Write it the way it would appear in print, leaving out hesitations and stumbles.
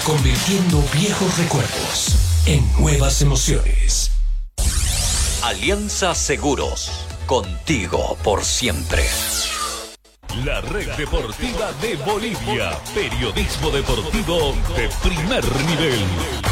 Convirtiendo viejos recuerdos en nuevas emociones. Alianza Seguros, contigo por siempre. La Red Deportiva de Bolivia, periodismo deportivo de primer nivel.